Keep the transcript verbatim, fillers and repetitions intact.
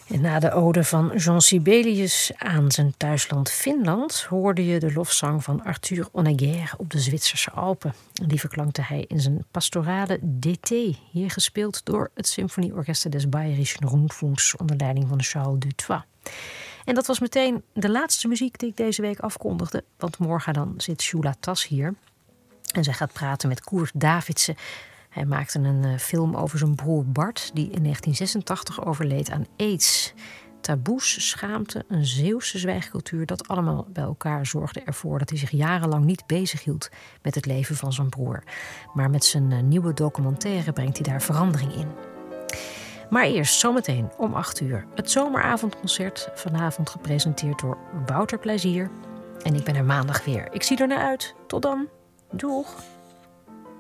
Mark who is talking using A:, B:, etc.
A: En na de ode van Jean Sibelius aan zijn thuisland Finland hoorde je de lofzang van Arthur Honegger op de Zwitserse Alpen. En die verklankte hij in zijn pastorale D T, hier gespeeld door het Symfonieorchester des Bayerischen Rundfunks onder leiding van Charles Dutoit. En dat was meteen de laatste muziek die ik deze week afkondigde, want morgen dan zit Shula Tas hier. En zij gaat praten met Koert Davidsen. Hij maakte een uh, film over zijn broer Bart, die in negentien zesentachtig overleed aan aids. Taboes, schaamte, een Zeeuwse zwijgcultuur, dat allemaal bij elkaar zorgde ervoor dat hij zich jarenlang niet bezighield met het leven van zijn broer. Maar met zijn uh, nieuwe documentaire brengt hij daar verandering in. Maar eerst, zometeen om acht uur, het zomeravondconcert, vanavond gepresenteerd door Wouter Plezier. En ik ben er maandag weer. Ik zie er naar uit. Tot dan. Doeg!